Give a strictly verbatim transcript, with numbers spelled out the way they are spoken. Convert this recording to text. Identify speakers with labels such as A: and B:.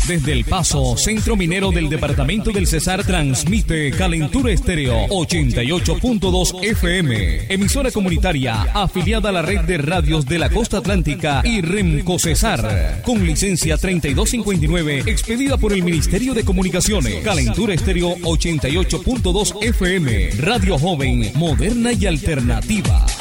A: Desde El Paso, centro minero del departamento del Cesar, transmite Calentura Estéreo ochenta y ocho punto dos F M, emisora comunitaria afiliada a la red de radios de la costa atlántica y Remco Cesar, con licencia treinta y dos cincuenta y nueve, expedida por el Ministerio de Comunicaciones. Calentura Estéreo ochenta y ocho punto dos F M, radio joven, moderna y alternativa.